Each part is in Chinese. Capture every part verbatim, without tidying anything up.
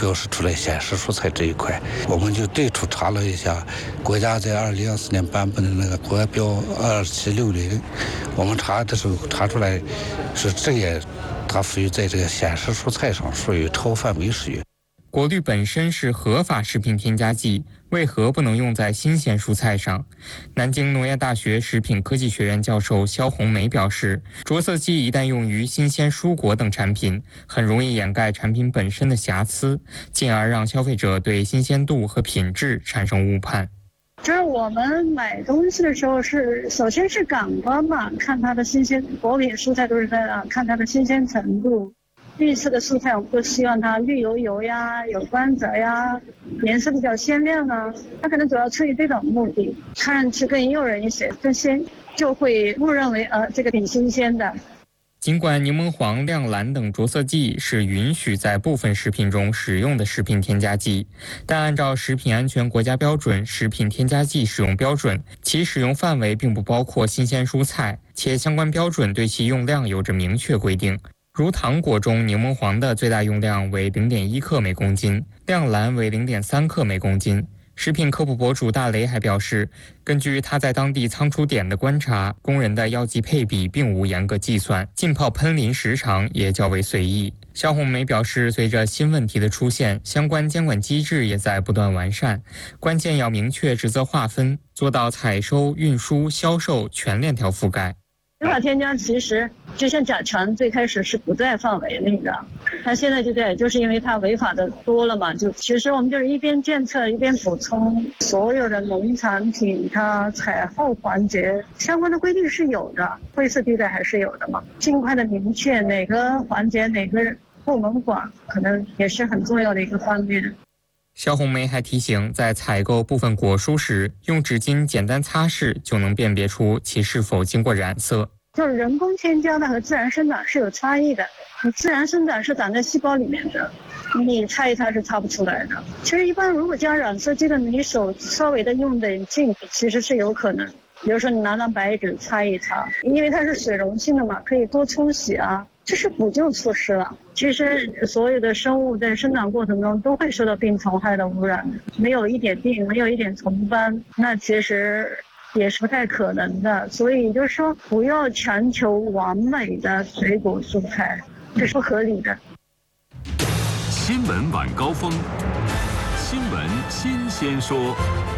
标示出来显示蔬菜这一块，我们就对处查了一下国家在二零二四年颁布的那个国标二七六零，我们查的时候查出来是这也它属于在这个显示蔬菜上属于超范围使用。 果绿本身是合法食品添加剂，为何不能用在新鲜蔬菜上？南京农业大学食品科技学院教授肖红梅表示，着色剂一旦用于新鲜蔬果等产品，很容易掩盖产品本身的瑕疵，进而让消费者对新鲜度和品质产生误判。 就是我们买东西的时候是，首先是感官嘛，看它的新鲜，果品蔬菜都是在啊，看它的新鲜程度。绿色的蔬菜，我们都希望它绿油油呀，有光泽呀，颜色比较鲜亮啊。它可能主要出于这种目的，看上去更诱人一些，更鲜，就会误认为呃这个挺新鲜的。 尽管柠檬黄、亮蓝等着色剂是允许在部分食品中使用的食品添加剂，但按照食品安全国家标准食品添加剂使用标准，其使用范围并不包括新鲜蔬菜，且相关标准对其用量有着明确规定。如糖果中柠檬黄的最大用量为 零点一克每公斤，亮蓝为 零点三克每公斤。食品科普博主大雷还表示，根据他在当地仓储点的观察，工人的药剂配比并无严格计算，浸泡喷淋时长也较为随意。肖红梅表示，随着新问题的出现，相关监管机制也在不断完善，关键要明确职责划分，做到采收、运输、销售全链条覆盖。 违法添加其实就像甲醛最开始是不在范围内的，它现在就在，就是因为它违法的多了嘛，就其实我们就是一边监测一边补充，所有的农产品它采后环节相关的规定是有的，灰色地带还是有的嘛，尽快的明确哪个环节哪个部门管，可能也是很重要的一个方面。 肖红梅还提醒，在采购部分果蔬时，用纸巾简单擦拭就能辨别出其是否经过染色。 就是人工添加的和自然生长是有差异的，你自然生长是长在细胞里面的，你擦一擦是擦不出来的。其实一般如果加染色剂的，你手稍微的用点劲，其实是有可能。比如说你拿张白纸擦一擦，因为它是水溶性的嘛，可以多冲洗啊，这是补救措施了。其实所有的生物在生长过程中都会受到病虫害的污染，没有一点病，没有一点虫斑，那其实也是不太可能的。所以就是说，不要强求完美的水果蔬菜，这是不合理的。 新闻晚高峰，新闻新鲜说。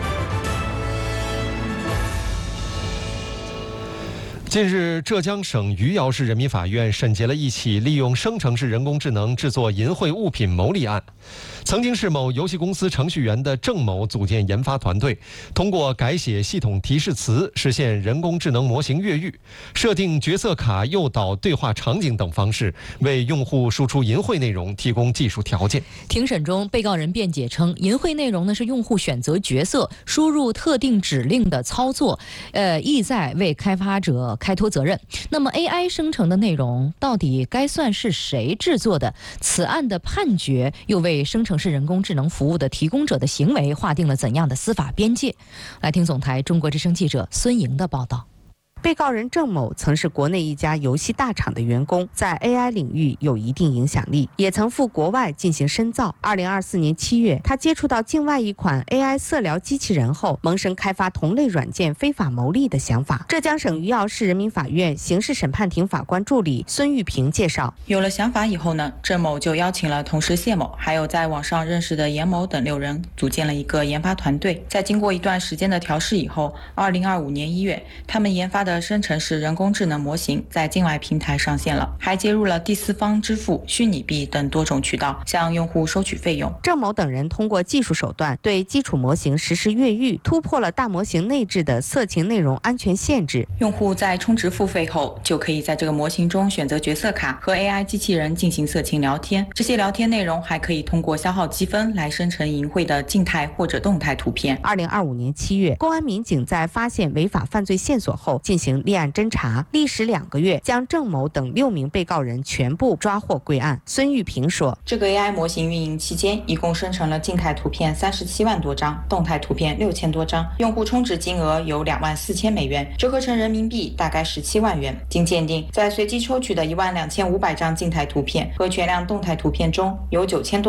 近日，浙江省余姚市人民法院审结了一起利用生成式人工智能制作淫秽物品牟利案。曾经是某游戏公司程序员的郑某组建研发团队，通过改写系统提示词实现人工智能模型越狱，设定角色卡、诱导对话场景等方式，为用户输出淫秽内容提供技术条件。 庭审中，被告人辩解称，淫秽内容呢是用户选择角色、输入特定指令的操作，呃，意在为开发者开脱责任。那么 A I 生成的内容到底该算是谁制作的？此案的判决又为生成式人工智能服务的提供者的行为划定了怎样的司法边界？来听总台中国之声记者孙莹的报道。 被告人郑某曾是国内一家游戏大厂的员工，在 A I 领域有一定影响力，也曾赴国外进行深造。二零二四年七月，他接触到境外一款 A I 色聊机器人后，萌生开发同类软件非法牟利的想法。浙江省余姚市人民法院刑事审判庭法官助理孙玉平介绍， 有了想法以后呢，郑某就邀请了同事谢某，还有在网上认识的严某等六人，组建了一个研发团队。在经过一段时间的调试以后，二零二五年一月，他们研发的生成式人工智能模型在境外平台上线了，还接入了第四方支付、虚拟币等多种渠道，向用户收取费用。 郑某等人通过技术手段对基础模型实施越狱，突破了大模型内置的色情内容安全限制。 用户在充值付费后，就可以在这个模型中选择角色卡，和 A I 机器人进行色情聊天。这些聊天内容还可以通过消耗积分来生成淫秽的静态或者动态图片。 二零二五年七月，公安民警在发现违法犯罪线索后，进行立案侦查，历时两个月，将郑某等六名被告人全部抓获归案。孙玉平说， 这个 A I 模型运营期间，一共生成了静态图片三十七万多张，动态图片六千多张，用户充值金额有两万四千美元，折合成人民币大概十七万元。经鉴定，在随机抽取的一万两千五百张静态图片和全量动态图片中，有九千多